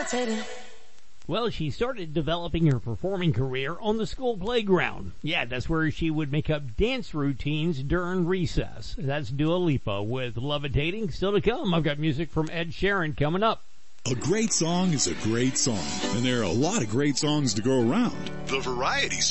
levitating. Well, she started developing her performing career on the school playground. Yeah, that's where she would make up dance routines during recess. That's Dua Lipa with Levitating. Still to come, I've got music from Ed Sheeran coming up. A great song is a great song, and there are a lot of great songs to go around. The Variety